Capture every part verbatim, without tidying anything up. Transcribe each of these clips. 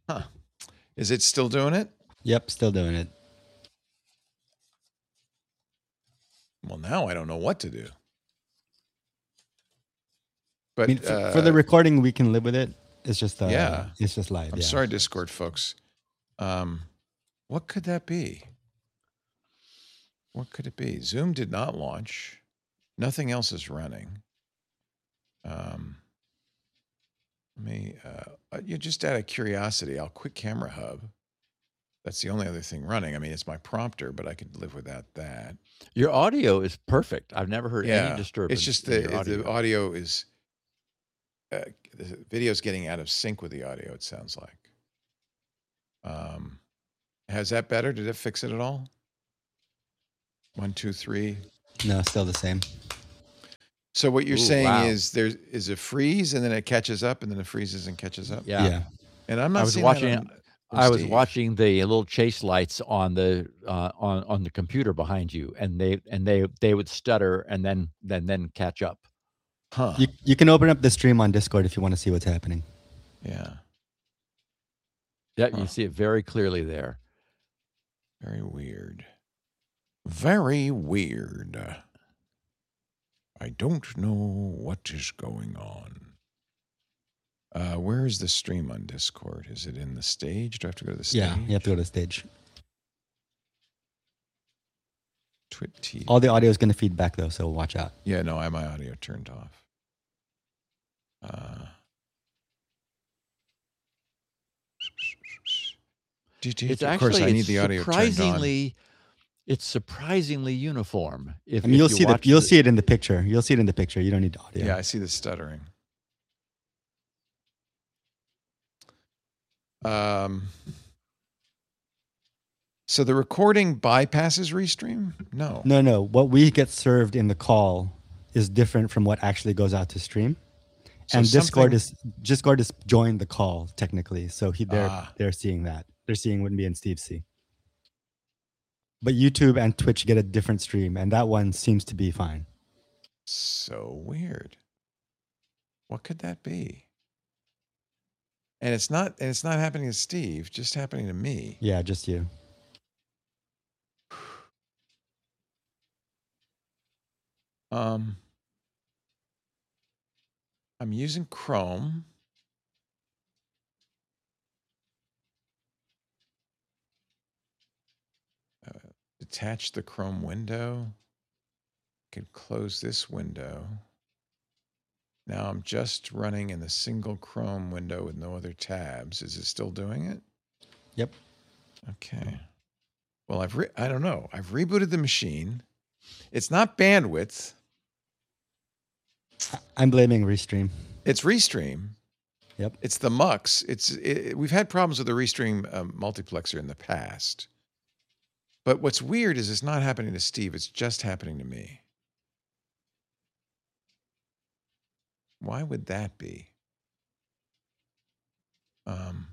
Huh. Is it still doing it? Yep, still doing it. Well, now I don't know what to do. But I mean, for, uh, for the recording, we can live with it. It's just uh, yeah, it's just live. I'm yeah. sorry, Discord folks. Um, what could that be? What could it be? Zoom did not launch. Nothing else is running. Um, let me, uh, you just out of curiosity, I'll quit Camera Hub. That's the only other thing running. I mean, it's my prompter, but I could live without that. Your audio is perfect. I've never heard Yeah, any disturbance. it's just in the your the audio. audio is uh, the video's getting out of sync with the audio. It sounds like. Um, has that better? Did it fix it at all? One, two, three. No, still the same. So what you're Ooh, saying wow. is there's is a freeze and then it catches up and then it freezes and catches up. Yeah. Yeah. And I'm not I was seeing watching. that on, from I was Steve. watching the little chase lights on the uh, on on the computer behind you, and they and they they would stutter and then then then catch up. Huh? You you can open up the stream on Discord if you want to see what's happening. Yeah. Yeah, Huh. you see it very clearly there. Very weird. Very weird. I don't know what is going on. Uh, where is the stream on Discord? Is it in the stage? Do I have to go to the stage? Yeah, you have to go to the stage. Twit All the audio is going to feed back though, so watch out. Yeah, no, I have my audio turned off. Uh, It's of actually course, I need it's the audio turned on. surprisingly, it's surprisingly uniform. If, I mean, if you'll you see the watch you'll the- see it in the picture. You'll see it in the picture. You don't need audio. Yeah, I see the stuttering. Um, so the recording bypasses Restream? No. No, no. What we get served in the call is different from what actually goes out to stream. So and Discord something- is Discord is joined the call technically, so he they're Ah. they're seeing that. They're seeing what me and Steve see. But YouTube and Twitch get a different stream, and that one seems to be fine. So weird. What could that be? And it's not and it's not happening to Steve, just happening to me. Yeah, just you. Um I'm using Chrome. Uh, detach the Chrome window. Could close this window. Now I'm just running in the single Chrome window with no other tabs. Is it still doing it? Yep. Okay. Well, I've re- I don't know. I've rebooted the machine. It's not bandwidth. I'm blaming Restream. It's Restream. Yep. It's the Mux. It's it, we've had problems with the Restream um, multiplexer in the past. But what's weird is it's not happening to Steve. It's just happening to me. Why would that be? Um,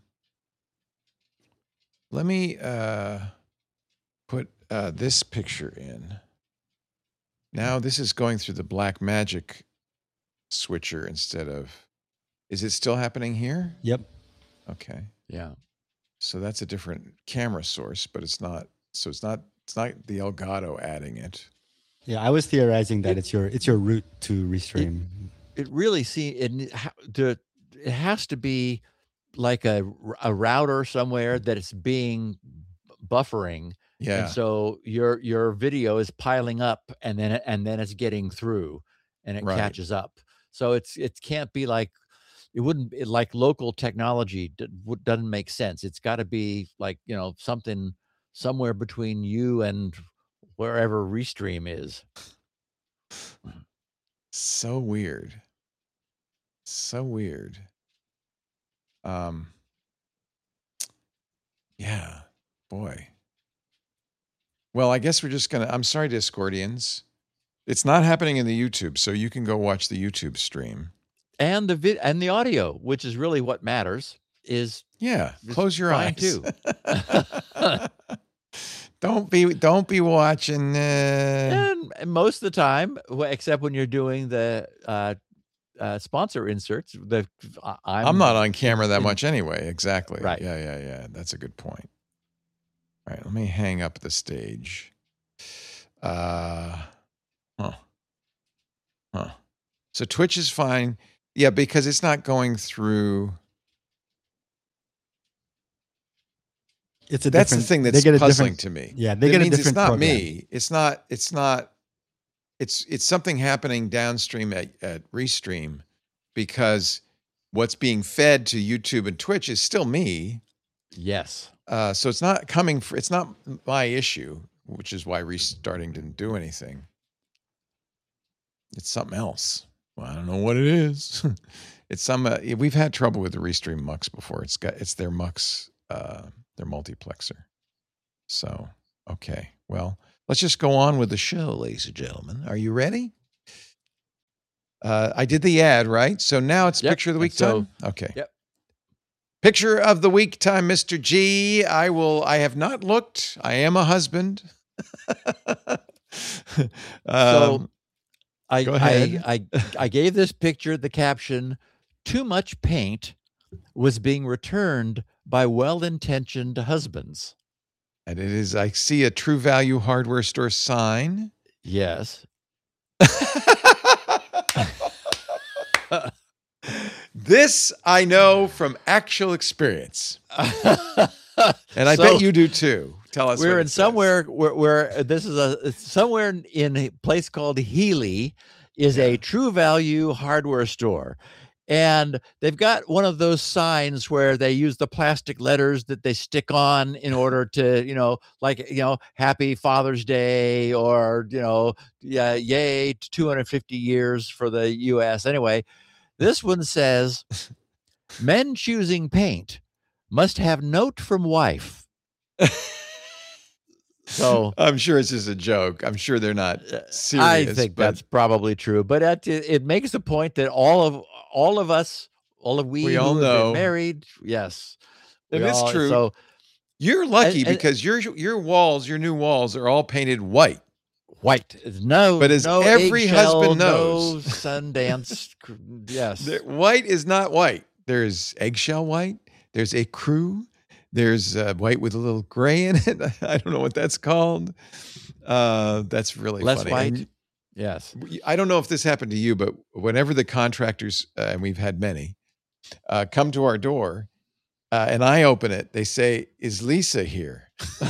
let me uh, put uh, this picture in. Now this is going through the Blackmagic switcher instead of. Is it still happening here? Yep. Okay. Yeah. So that's a different camera source, but it's not. So it's not. It's not the Elgato adding it. Yeah, I was theorizing that It- it's your it's your route to Restream. It really see it. ha- The it has to be like a a router somewhere that it's being buffering, Yeah. and so your your video is piling up, and then and then it's getting through, and it Right. catches up. So it's it can't be like it wouldn't be like local technology d- w- doesn't make sense. It's got to be like you know something somewhere between you and wherever Restream is. So weird. So weird. Um. Yeah. Boy. Well, I guess we're just gonna. I'm sorry, Discordians. It's not happening in the YouTube, so you can go watch the YouTube stream. And the vid and the audio, which is really what matters, is Yeah. It's Close your fine, eyes. too. don't be. Don't be watching. Uh, and, and most of the time, w- except when you're doing the uh, uh, sponsor inserts. The I- I'm, I'm not on camera that in- much anyway. Exactly. Right. Yeah, yeah, yeah. That's a good point. All right, let me hang up the stage. Uh, huh. Huh. So Twitch is fine. Yeah, because it's not going through. It's a That's the different- thing they that's get a puzzling different- to me. Yeah, they That get a means different it's not program. me. It's not. It's not. It's it's something happening downstream at, at Restream, because what's being fed to YouTube and Twitch is still me. Yes. Uh, so it's not coming. For, it's not my issue, which is why restarting didn't do anything. It's something else. Well, I don't know what it is. It's some. Uh, we've had trouble with the Restream Mux before. It's got. It's their Mux. Uh, their multiplexer. So okay. Well, let's just go on with the show, ladies and gentlemen. Are you ready? Uh, I did the ad, right? So now it's Yep. picture of the week And so- time. Okay. Yep. Picture of the week time, Mister G. I will. I have not looked. I am a husband. um, I, Go ahead. I I I gave this picture the caption, "Too much paint was being returned by well-intentioned husbands." and it is. I see a True Value hardware store sign. Yes. This I know from actual experience, and I So- bet you do too. Tell us. We're what it in says. somewhere where, where this is a it's somewhere in a place called Healy is Yeah. a True Value hardware store. And they've got one of those signs where they use the plastic letters that they stick on in order to, you know, like, you know, Happy Father's Day, or, you know, yeah, yay, two hundred fifty years for the U S. Anyway, this one says, "Men choosing paint must have note from wife." So I'm sure it's just a joke. I'm sure they're not serious. I think but that's probably true, but it, it makes the point that all of all of us, all of we, We who all have know. been married, yes, And we it's all- true. So you're lucky and- and- because your your walls, your new walls, are all painted white. white is no, But as no every eggshell, husband no knows- Sundance, cr- yes, The- white is not white. There's eggshell white. There's ecru. There's uh, white with a little gray in it. I don't know what that's called. Uh, that's really less funny. white, And yes. I don't know if this happened to you, but whenever the contractors, uh, and we've had many, uh, come to our door, uh, and I open it, they say, "Is Lisa here?"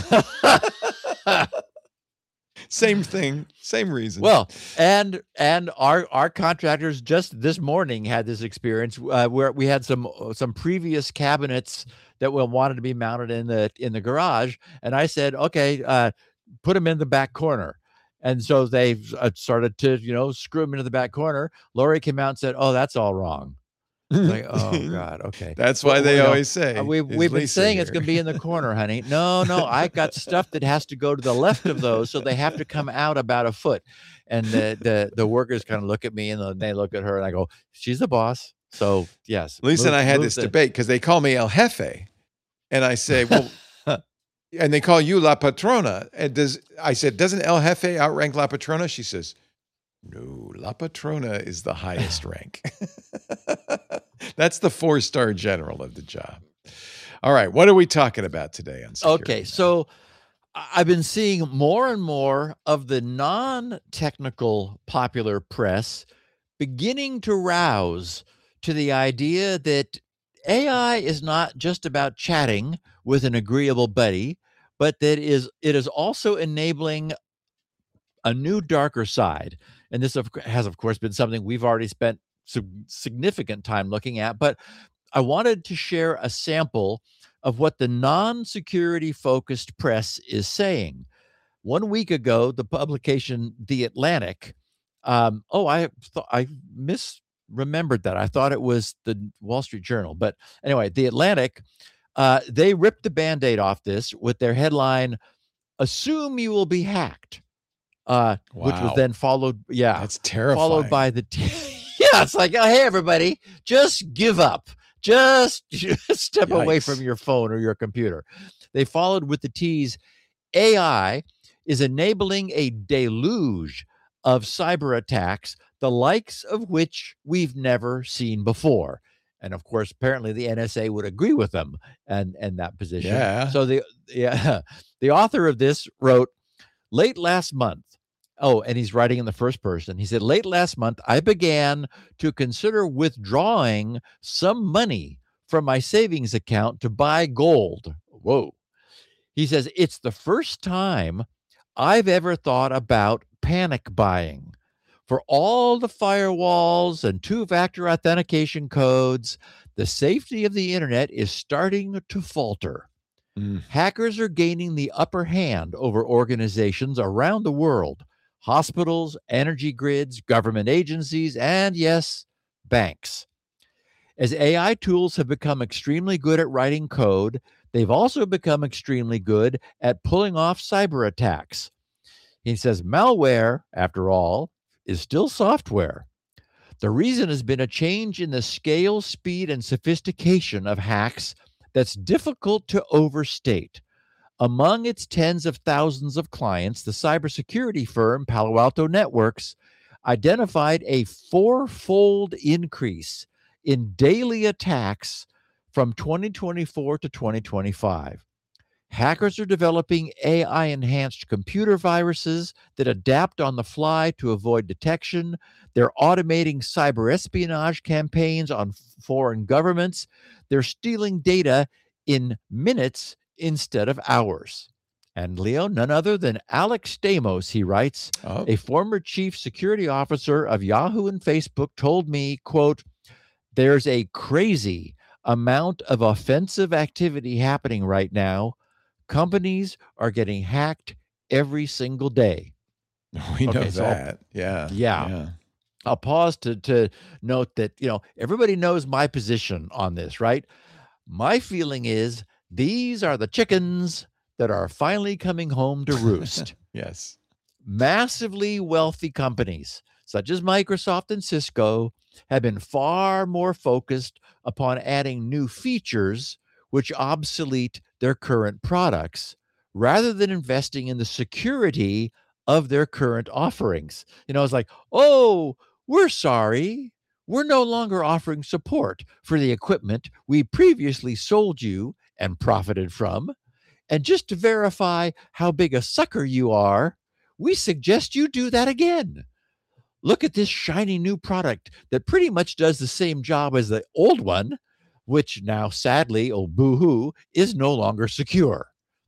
Same thing, same reason. Well, and and our our contractors just this morning had this experience uh, where we had some some previous cabinets that we wanted to be mounted in the in the garage, and I said, okay, uh, put them in the back corner. And so they uh, started to, you know, screw them into the back corner. Lori came out and said, "Oh, that's all wrong." It's like, oh God, okay. That's why Well, they you know, always say, Uh, we, "Is we've been Lisa saying it's here?" going to be in the corner, honey. No, no, I got stuff that has to go to the left of those, so they have to come out about a foot. And the the, the workers kind of look at me, and then they look at her, and I go, "She's the boss." So yes, Lisa and move- I had move this the- debate because they call me El Jefe, and I say, "Well," and they call you La Patrona. And does I said, "Doesn't El Jefe outrank La Patrona?" She says, "No, La Patrona is the highest rank." That's the four-star general of the job. All right, what are we talking about today on security? Okay, so I- I've been seeing more and more of the non-technical popular press beginning to rouse to the idea that A I is not just about chatting with an agreeable buddy, but that is it is also enabling a new darker side. And this of, has, of course, been something we've already spent some significant time looking at. But I wanted to share a sample of what the non-security focused press is saying. One week ago, the publication The Atlantic. Um, oh, I thought I misremembered that. I thought it was the Wall Street Journal. But anyway, The Atlantic, uh, they ripped the Band-Aid off this with their headline, "Assume you will be hacked," uh, which was Wow. then followed, yeah, That's terrifying. followed by the t- yeah, it's like, oh, hey, everybody, just give up. Just, just step away Yikes. from your phone or your computer. They followed with the tease, "A I is enabling a deluge of cyber attacks, the likes of which we've never seen before. And of course, apparently the N S A would agree with them and and that position. Yeah. So the yeah, the author of this wrote, late last month, oh, and he's writing in the first person. He said, late last month, I began to consider withdrawing some money from my savings account to buy gold. Whoa. He says, it's the first time I've ever thought about panic buying. For all the firewalls and two-factor authentication codes, the safety of the internet is starting to falter. Mm. Hackers are gaining the upper hand over organizations around the world, hospitals, energy grids, government agencies, and yes, banks. As A I tools have become extremely good at writing code, they've also become extremely good at pulling off cyber attacks. He says malware, after all, is still software. The reason has been a change in the scale, speed, and sophistication of hacks that's difficult to overstate. Among its tens of thousands of clients, the cybersecurity firm Palo Alto Networks identified a four-fold increase in daily attacks from twenty twenty-four to twenty twenty-five. Hackers are developing A I-enhanced computer viruses that adapt on the fly to avoid detection. They're automating cyber espionage campaigns on foreign governments. They're stealing data in minutes instead of hours. And Leo, none other than Alex Stamos, he writes, Oh. a former chief security officer of Yahoo and Facebook told me, quote, there's a crazy amount of offensive activity happening right now. Companies are getting hacked every single day. We know Okay, so I'll- that. Yeah. Yeah. I'll pause to to note that, you know, everybody knows my position on this, right? My feeling is these are the chickens that are finally coming home to roost. Yes. Massively wealthy companies such as Microsoft and Cisco have been far more focused upon adding new features which obsolete their current products rather than investing in the security of their current offerings. You know, it's like, oh, we're sorry. We're no longer offering support for the equipment we previously sold you and profited from. And just to verify how big a sucker you are, we suggest you do that again. Look at this shiny new product that pretty much does the same job as the old one, which now, sadly, oh boo-hoo, is no longer secure.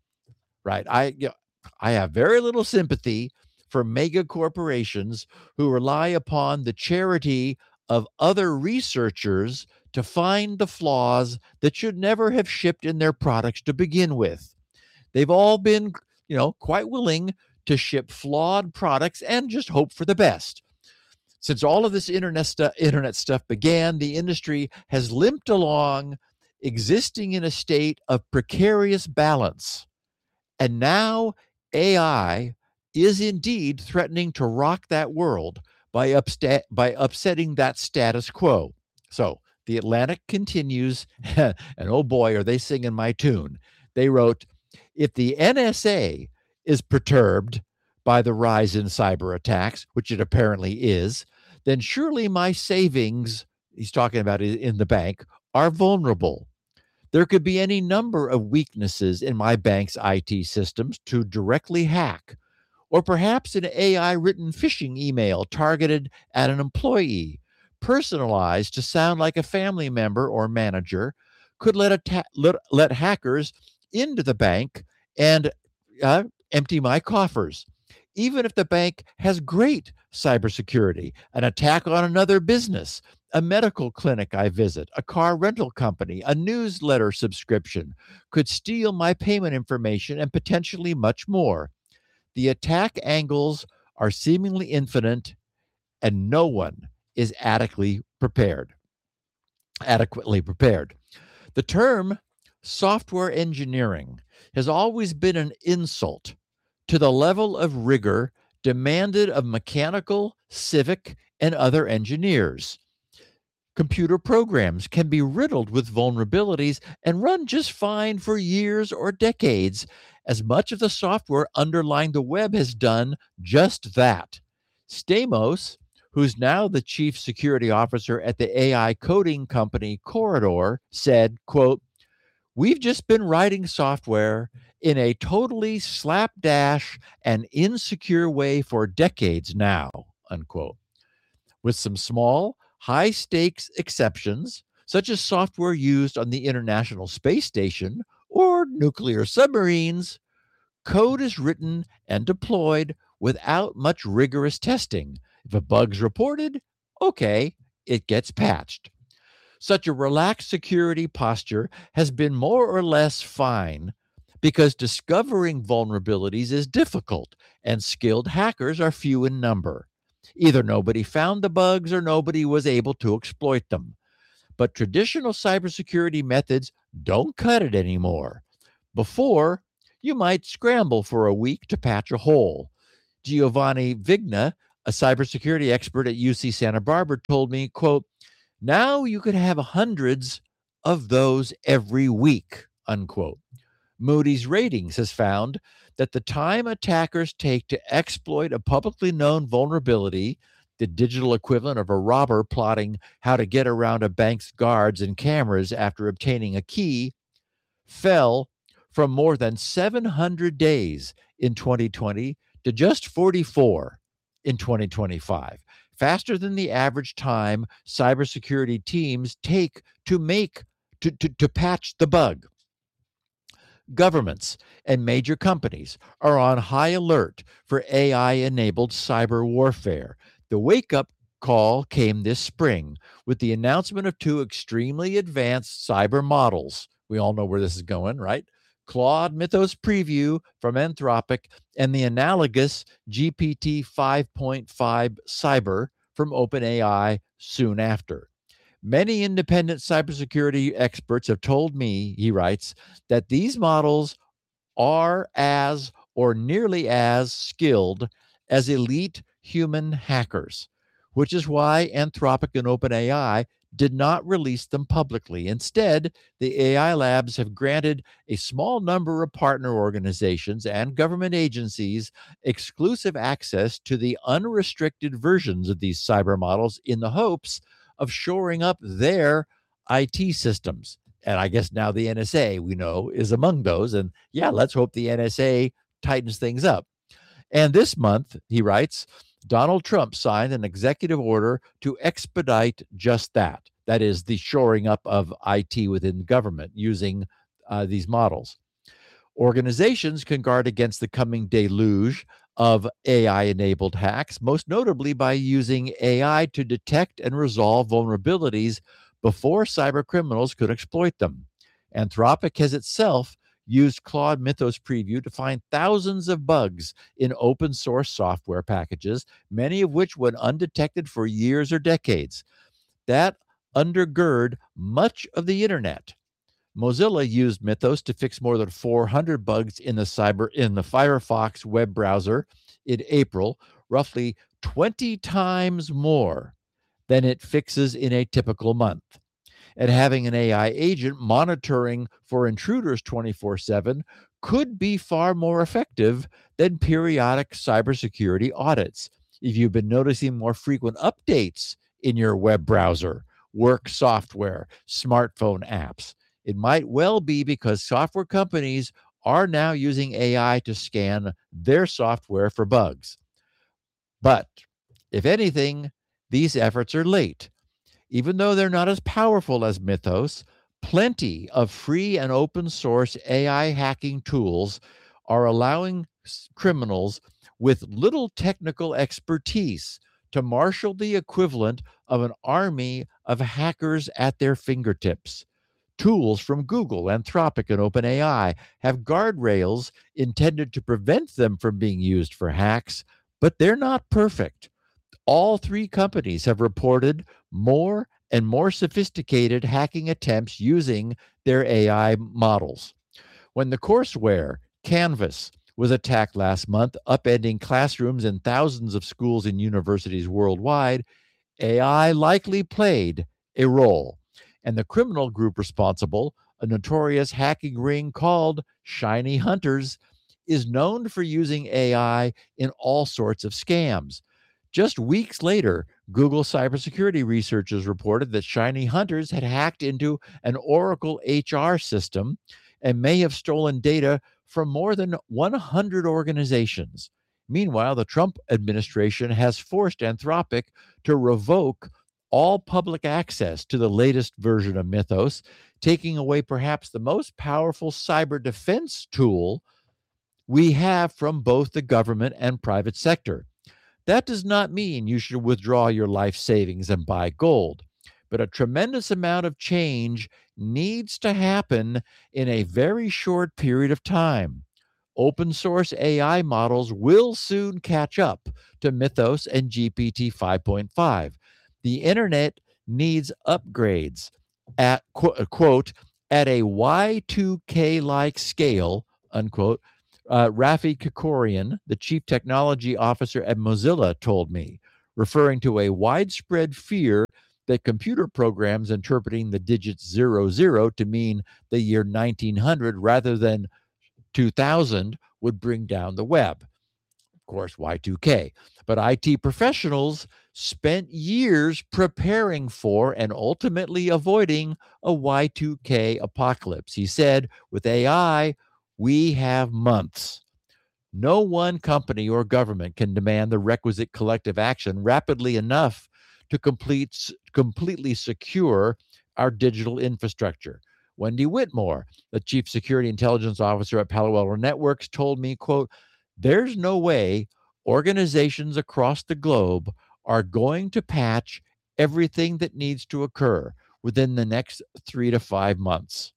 Right? I, you know, I have very little sympathy for mega corporations who rely upon the charity of other researchers to find the flaws that should never have shipped in their products to begin with. They've all been, you know, quite willing to ship flawed products and just hope for the best. Since all of this internet, stu- internet stuff began, the industry has limped along, existing in a state of precarious balance. And now A I is indeed threatening to rock that world by, upsta- by upsetting that status quo. So the Atlantic continues, and oh boy, are they singing my tune. They wrote, if the N S A is perturbed by the rise in cyber attacks, which it apparently is, then surely my savings, he's talking about it in the bank, are vulnerable. There could be any number of weaknesses in my bank's I T systems to directly hack, or perhaps an A I-written phishing email targeted at an employee, personalized to sound like a family member or manager, could let, atta- let, let hackers into the bank and uh, empty my coffers. Even if the bank has great cybersecurity, an attack on another business, a medical clinic I visit, a car rental company, a newsletter subscription could steal my payment information and potentially much more. The attack angles are seemingly infinite, and no one is adequately prepared. Adequately prepared. The term software engineering has always been an insult to the level of rigor demanded of mechanical, civic, and other engineers. Computer programs can be riddled with vulnerabilities and run just fine for years or decades, as much of the software underlying the web has done just that. Stamos, who's now the chief security officer at the A I coding company Corridor, said, quote, "We've just been writing software in a totally slapdash and insecure way for decades now," unquote. With some small, high stakes exceptions, such as software used on the International Space Station or nuclear submarines, code is written and deployed without much rigorous testing. If a bug's reported, okay, it gets patched. Such a relaxed security posture has been more or less fine because discovering vulnerabilities is difficult and skilled hackers are few in number. Either nobody found the bugs or nobody was able to exploit them. But traditional cybersecurity methods don't cut it anymore. Before, you might scramble for a week to patch a hole. Giovanni Vigna, a cybersecurity expert at U C Santa Barbara, told me, quote, "Now you could have hundreds of those every week," unquote. Moody's Ratings has found that the time attackers take to exploit a publicly known vulnerability, the digital equivalent of a robber plotting how to get around a bank's guards and cameras after obtaining a key, fell from more than seven hundred days in twenty twenty to just forty-four in twenty twenty-five, faster than the average time cybersecurity teams take to make to, to, to patch the bug. Governments and major companies are on high alert for A I-enabled cyber warfare. The wake-up call came this spring with the announcement of two extremely advanced cyber models. We all know where this is going, right? Claude Mythos Preview from Anthropic and the analogous G P T five point five Cyber from OpenAI soon after. Many independent cybersecurity experts have told me, he writes, that these models are as or nearly as skilled as elite human hackers, which is why Anthropic and OpenAI did not release them publicly. Instead, the A I labs have granted a small number of partner organizations and government agencies exclusive access to the unrestricted versions of these cyber models in the hopes of shoring up their I T systems. And I guess now the N S A, we know, is among those. And yeah, let's hope the N S A tightens things up. And this month, he writes, Donald Trump signed an executive order to expedite just that. That is the shoring up of I T within government using uh, these models. Organizations can guard against the coming deluge of A I-enabled hacks, most notably by using A I to detect and resolve vulnerabilities before cyber criminals could exploit them. Anthropic has itself used Claude Mythos Preview to find thousands of bugs in open source software packages, many of which went undetected for years or decades. That undergird much of the internet. Mozilla used Mythos to fix more than four hundred bugs in the cyber in the Firefox web browser in April, roughly twenty times more than it fixes in a typical month. And having an A I agent monitoring for intruders twenty-four seven could be far more effective than periodic cybersecurity audits. If you've been noticing more frequent updates in your web browser, work software, smartphone apps, it might well be because software companies are now using A I to scan their software for bugs. But if anything, these efforts are late. Even though they're not as powerful as Mythos, plenty of free and open source A I hacking tools are allowing criminals with little technical expertise to marshal the equivalent of an army of hackers at their fingertips. Tools from Google, Anthropic, and OpenAI have guardrails intended to prevent them from being used for hacks, but they're not perfect. All three companies have reported more and more sophisticated hacking attempts using their A I models. When the courseware Canvas was attacked last month, upending classrooms in thousands of schools and universities worldwide, A I likely played a role. And the criminal group responsible, a notorious hacking ring called Shiny Hunters, is known for using A I in all sorts of scams. Just weeks later, Google cybersecurity researchers reported that shiny hunters had hacked into an Oracle H R system and may have stolen data from more than one hundred organizations. Meanwhile, the Trump administration has forced Anthropic to revoke all public access to the latest version of Mythos, taking away perhaps the most powerful cyber defense tool we have from both the government and private sector. That does not mean you should withdraw your life savings and buy gold, but a tremendous amount of change needs to happen in a very short period of time. Open source A I models will soon catch up to Mythos and G P T five point five. The internet needs upgrades at, quote, at a Y two K-like scale, unquote. Uh, Rafi Krikorian, the chief technology officer at Mozilla, told me, referring to a widespread fear that computer programs interpreting the digits zero zero to mean the year nineteen hundred rather than two thousand would bring down the web. Of course, Y two K. But I T professionals spent years preparing for and ultimately avoiding a Y two K apocalypse. He said, with A I, we have months. No one company or government can demand the requisite collective action rapidly enough to complete, completely secure our digital infrastructure. Wendy Whitmore, the chief security intelligence officer at Palo Alto Networks, told me, quote, there's no way organizations across the globe are going to patch everything that needs to occur within the next three to five months.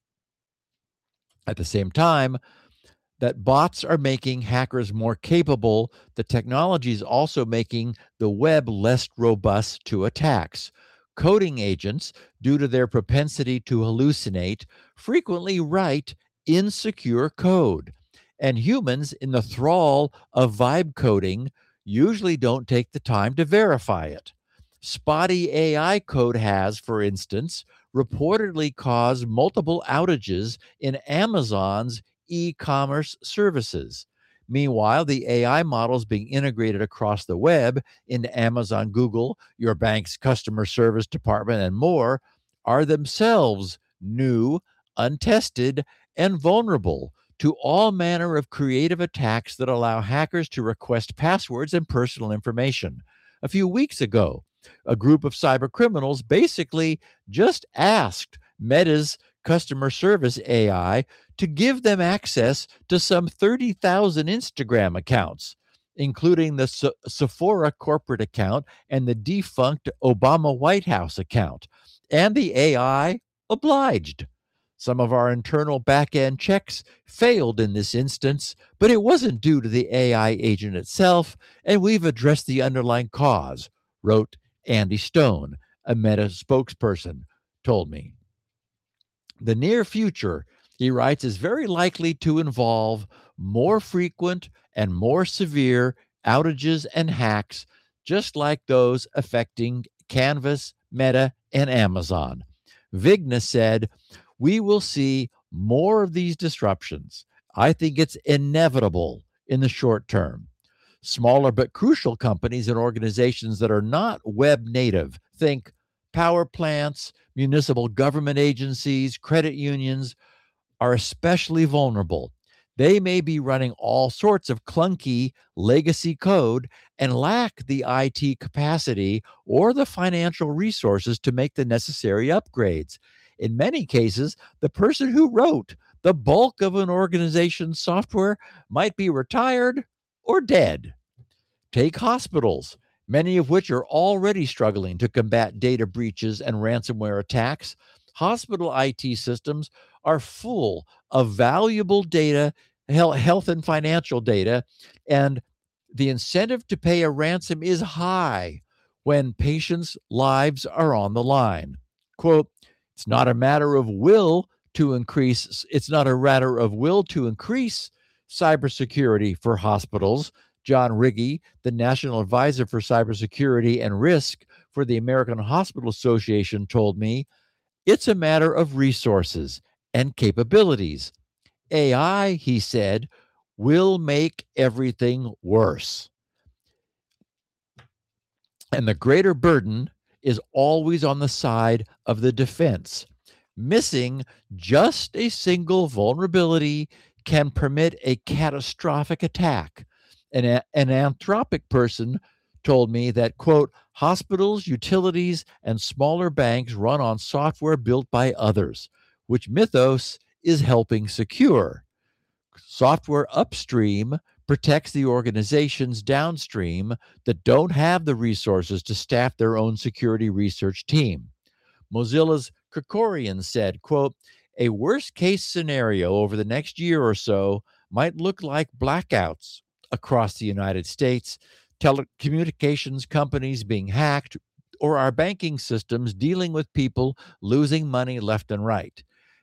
At the same time that bots are making hackers more capable, the technology is also making the web less robust to attacks. Coding agents, due to their propensity to hallucinate, frequently write insecure code. And humans in the thrall of vibe coding usually don't take the time to verify it. Spotty A I code has, for instance, reportedly caused multiple outages in Amazon's e-commerce services. Meanwhile, the A I models being integrated across the web into Amazon, Google, your bank's customer service department, and more are themselves new, untested, and vulnerable to all manner of creative attacks that allow hackers to request passwords and personal information. A few weeks ago, a group of cyber criminals basically just asked Meta's customer service A I to give them access to some thirty thousand Instagram accounts, including the Se- Sephora corporate account and the defunct Obama White House account. And the A I obliged. Some of our internal back-end checks failed in this instance, but it wasn't due to the A I agent itself, and we've addressed the underlying cause, wrote Andy Stone, a Meta spokesperson, told me. The near future, he writes, is very likely to involve more frequent and more severe outages and hacks, just like those affecting Canvas, Meta, and Amazon. Vigna said, we will see more of these disruptions. I think it's inevitable in the short term. Smaller but crucial companies and organizations that are not web native, think power plants, municipal government agencies, credit unions, are especially vulnerable. They may be running all sorts of clunky legacy code and lack the I T capacity or the financial resources to make the necessary upgrades. In many cases, the person who wrote the bulk of an organization's software might be retired or dead. Take hospitals, many of which are already struggling to combat data breaches and ransomware attacks. Hospital I T systems are full of valuable data, health and financial data, and the incentive to pay a ransom is high when patients' lives are on the line. Quote, it's not a matter of will to increase, it's not a matter of will to increase cybersecurity for hospitals. John Riggi, the National Advisor for Cybersecurity and Risk for the American Hospital Association, told me, it's a matter of resources and capabilities. A I, he said, will make everything worse. And the greater burden is always on the side of the defense. Missing just a single vulnerability can permit a catastrophic attack. An, a- an Anthropic person told me that, quote, hospitals, utilities, and smaller banks run on software built by others, which Mythos is helping secure. Software upstream protects the organizations downstream that don't have the resources to staff their own security research team. Mozilla's Krikorian said, quote, a worst case scenario over the next year or so might look like blackouts across the United States, telecommunications companies being hacked, or our banking systems dealing with people losing money left and right.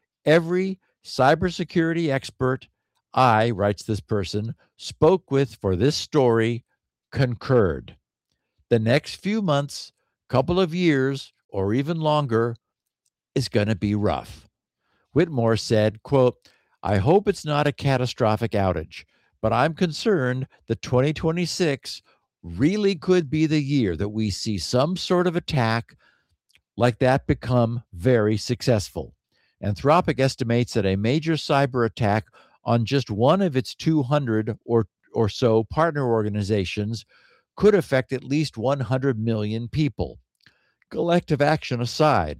Every cybersecurity expert I, writes this person, spoke with for this story concurred. The next few months, couple of years, or even longer is going to be rough. Whitmore said, quote, I hope it's not a catastrophic outage, but I'm concerned that twenty twenty-six really could be the year that we see some sort of attack like that become very successful. Anthropic estimates that a major cyber attack on just one of its two hundred or, or so partner organizations could affect at least one hundred million people. Collective action aside,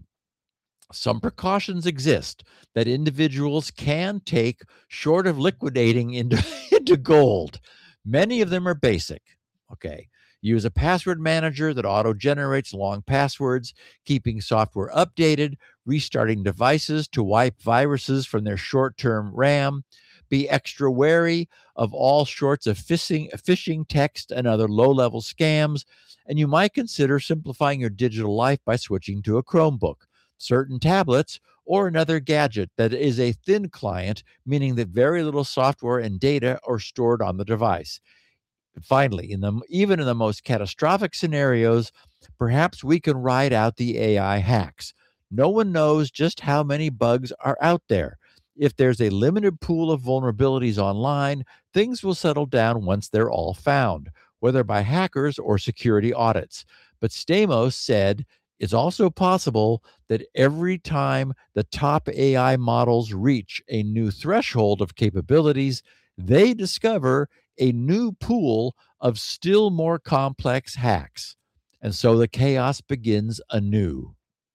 some precautions exist that individuals can take short of liquidating into, into gold. Many of them are basic. Okay. Use a password manager that auto-generates long passwords, keeping software updated, restarting devices to wipe viruses from their short-term RAM. Be extra wary of all sorts of phishing, phishing text and other low-level scams, and you might consider simplifying your digital life by switching to a Chromebook, certain tablets, or another gadget that is a thin client, meaning that very little software and data are stored on the device. Finally, in the, even in the most catastrophic scenarios, perhaps we can ride out the A I hacks. No one knows just how many bugs are out there. If there's a limited pool of vulnerabilities online, things will settle down once they're all found, whether by hackers or security audits. But Stamos said it's also possible that every time the top A I models reach a new threshold of capabilities, they discover a new pool of still more complex hacks. And so the chaos begins anew.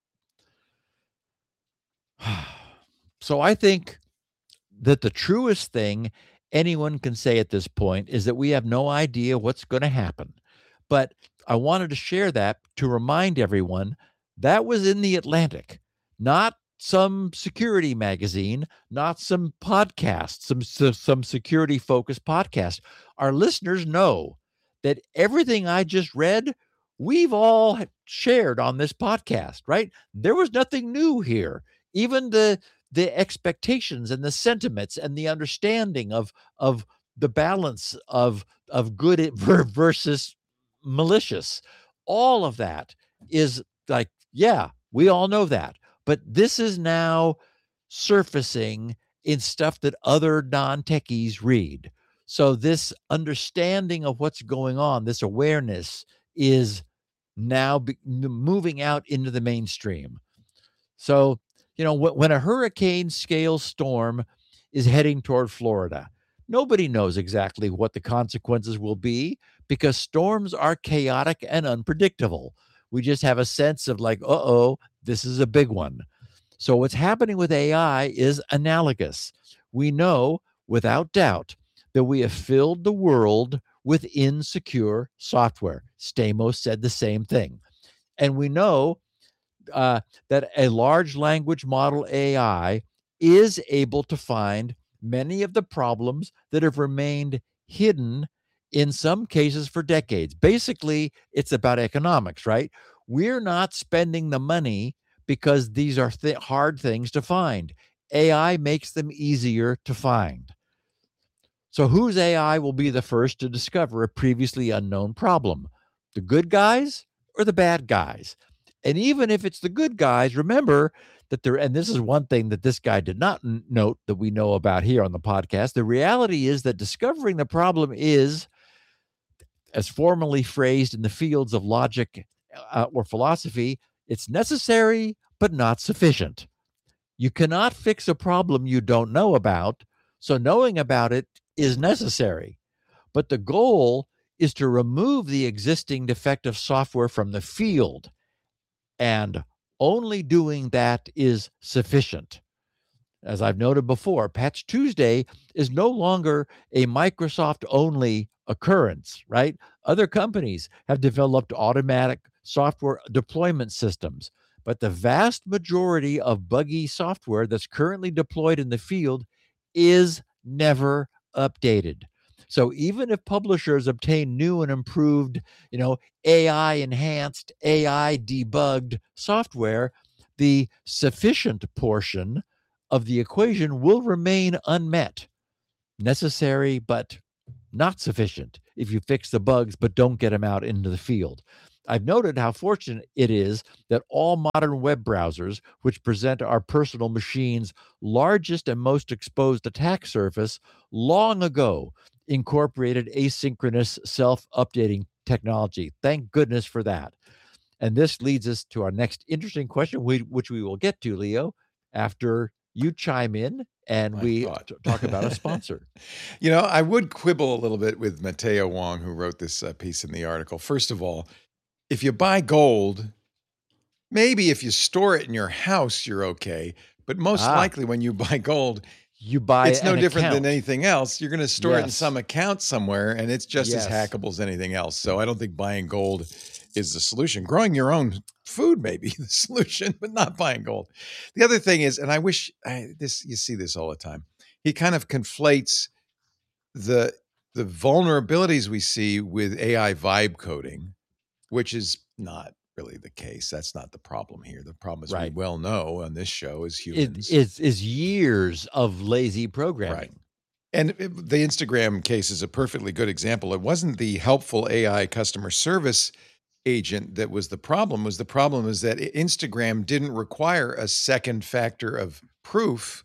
So I think that the truest thing anyone can say at this point is that we have no idea what's going to happen. But I wanted to share that to remind everyone that was in the Atlantic, not some security magazine, not some podcast, some, some security focused podcast. Our listeners know that everything I just read, we've all shared on this podcast, right? There was nothing new here. Even the the expectations and the sentiments and the understanding of of the balance of of good versus malicious, all of that is like, yeah, we all know that. But this is now surfacing in stuff that other non-techies read. So this understanding of what's going on, this awareness is now be, moving out into the mainstream. So, you know, wh- when a hurricane scale storm is heading toward Florida, nobody knows exactly what the consequences will be because storms are chaotic and unpredictable. We just have a sense of like, uh-oh, this is a big one. So what's happening with A I is analogous. We know without doubt that we have filled the world with insecure software. Stamos said the same thing. And we know uh, that a large language model A I is able to find many of the problems that have remained hidden in some cases for decades. Basically, it's about economics, right? We're not spending the money because these are th- hard things to find. A I makes them easier to find. So whose A I will be the first to discover a previously unknown problem? The good guys or the bad guys? And even if it's the good guys, remember that there, and this is one thing that this guy did not n- note that we know about here on the podcast. The reality is that discovering the problem is as formally phrased in the fields of logic uh, or philosophy, it's necessary but not sufficient. You cannot fix a problem you don't know about, so knowing about it is necessary. But the goal is to remove the existing defective software from the field, and only doing that is sufficient. As I've noted before, Patch Tuesday is no longer a Microsoft-only occurrence, right? Other companies have developed automatic software deployment systems, but the vast majority of buggy software that's currently deployed in the field is never updated. So even if publishers obtain new and improved, you know, A I-enhanced, A I-debugged software, the sufficient portion of the equation will remain unmet. Necessary, but not sufficient if you fix the bugs but don't get them out into the field. I've noted how fortunate it is that all modern web browsers, which present our personal machine's largest and most exposed attack surface, long ago incorporated asynchronous self-updating technology. Thank goodness for that. And this leads us to our next interesting question, which we will get to, Leo, after you chime in and I we thought. t- talk about a sponsor. You know, I would quibble a little bit with Mateo Wong, who wrote this uh, piece in the article. First of all, if you buy gold, maybe if you store it in your house, you're okay. But most Ah. likely when you buy gold, You buy it's no an different account. than anything else. You're going to store it in Yes. some account somewhere, and it's just as Yes. hackable as anything else. So I don't think buying gold is the solution. Growing your own food may be the solution, but not buying gold. The other thing is, and I wish I, this, you see this all the time, he kind of conflates the the vulnerabilities we see with A I vibe coding, which is not really the case. That's not the problem here. The problem, as Right. we well know on this show, is It humans. is is years of lazy programming. Right. And it- the Instagram case is a perfectly good example. It wasn't the helpful A I customer service agent that was the problem. Was the problem is that Instagram didn't require a second factor of proof,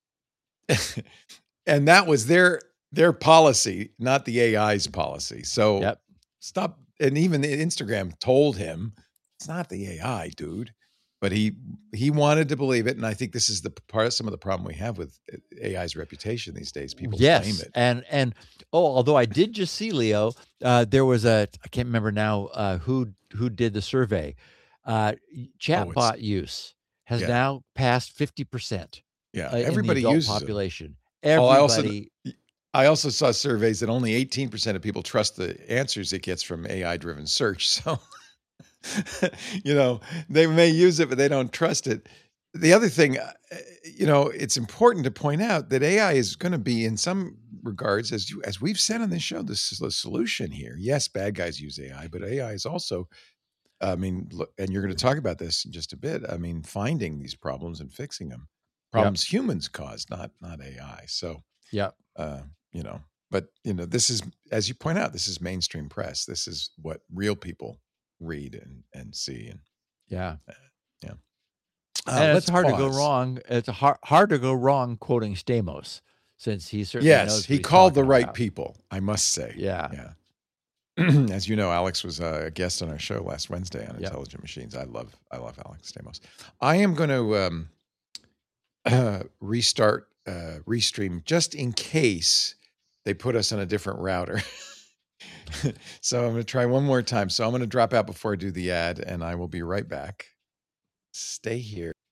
and that was their their policy, not the A I's policy. So Yep. stop. And even the Instagram told him it's not the A I, dude. But he he wanted to believe it, and I think this is the part of some of the problem we have with A I's reputation these days. People yes. blame it. And and oh, although I did just see, Leo, uh, there was a I can't remember now uh, who who did the survey. Uh, chatbot use has yeah. now passed fifty percent. Yeah, uh, everybody in the adult uses them. population. Oh, Everybody. I also I also saw surveys that only eighteen percent of people trust the answers it gets from A I-driven search. So, you know, they may use it, but they don't trust it. The other thing, uh, you know, it's important to point out that A I is going to be, in some regards, as you, as we've said on this show, this is the solution here. Yes, bad guys use A I, but A I is also, I mean, look, and you're going to talk about this in just a bit. I mean, finding these problems and fixing them, problems yep. humans cause, not not A I. So, yeah, uh, you know, but you know, this is, as you point out, this is mainstream press. This is what real people read and and see, and yeah, uh, yeah. Uh, and it's hard pause. to go wrong. It's hard hard to go wrong quoting Stamos, since he certainly yes, knows he called the right about. people. I must say, yeah, yeah. As you know, Alex was a guest on our show last Wednesday on yep. Intelligent Machines. I love, I love Alex Stamos. I am going to um, uh, restart, uh, restream just in case they put us on a different router. So I'm going to try one more time. So I'm going to drop out before I do the ad, and I will be right back. Stay here.